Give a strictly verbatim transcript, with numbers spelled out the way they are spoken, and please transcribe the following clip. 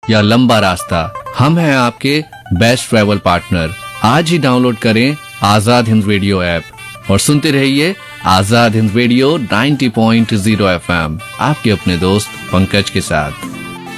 या लंबा रास्ता, हम हैं आपके बेस्ट ट्रैवल पार्टनर। आज ही डाउनलोड करें आजाद हिंद रेडियो ऐप और सुनते रहिए आजाद हिंद रेडियो नब्बे पॉइंट शून्य एफ एम, आपके अपने दोस्त पंकज के साथ।